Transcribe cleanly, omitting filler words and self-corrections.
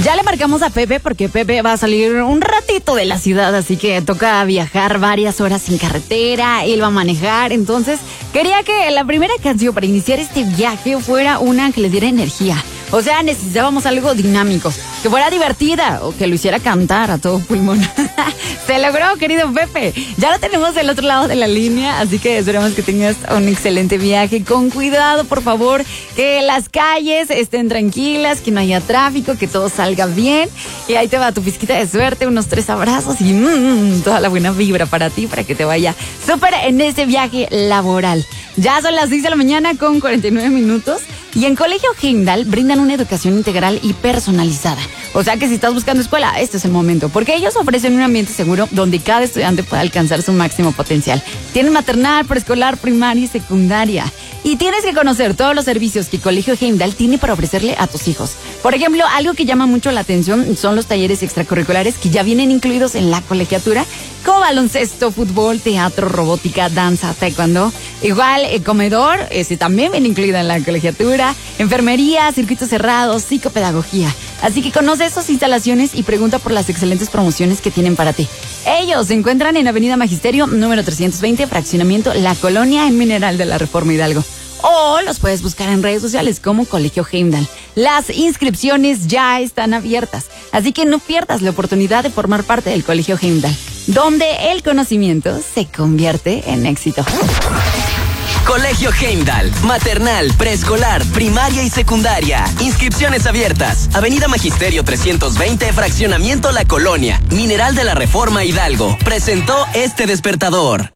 Ya le marcamos a Pepe porque Pepe va a salir un ratito de la ciudad, así que toca viajar varias horas en carretera, él va a manejar, entonces quería que la primera canción para iniciar este viaje fuera una que le diera energía. O sea, necesitábamos algo dinámico, que fuera divertida o que lo hiciera cantar a todo pulmón. Se logró, querido Pepe. Ya lo tenemos del otro lado de la línea, así que esperamos que tengas un excelente viaje. Con cuidado, por favor, que las calles estén tranquilas, que no haya tráfico, que todo salga bien. Y ahí te va tu pizquita de suerte, unos 3 abrazos y toda la buena vibra para ti, para que te vaya súper en este viaje laboral. Ya son las 6 de la mañana con 49 minutos. Y en Colegio Heimdall brindan una educación integral y personalizada. O sea que si estás buscando escuela, este es el momento. Porque ellos ofrecen un ambiente seguro donde cada estudiante pueda alcanzar su máximo potencial. Tienen maternal, preescolar, primaria y secundaria. Y tienes que conocer todos los servicios que Colegio Heimdall tiene para ofrecerle a tus hijos. Por ejemplo, algo que llama mucho la atención son los talleres extracurriculares que ya vienen incluidos en la colegiatura, como baloncesto, fútbol, teatro, robótica, danza, taekwondo. Igual, el comedor, ese también viene incluido en la colegiatura, enfermería, circuitos cerrados, psicopedagogía. Así que conoce esas instalaciones y pregunta por las excelentes promociones que tienen para ti. Ellos se encuentran en Avenida Magisterio, número 320, fraccionamiento La Colonia, en Mineral de la Reforma Hidalgo. O los puedes buscar en redes sociales como Colegio Heimdall. Las inscripciones ya están abiertas, así que no pierdas la oportunidad de formar parte del Colegio Heimdall, donde el conocimiento se convierte en éxito. Colegio Heimdall, maternal, preescolar, primaria y secundaria. Inscripciones abiertas. Avenida Magisterio 320, fraccionamiento La Colonia, Mineral de la Reforma Hidalgo. Presentó este despertador.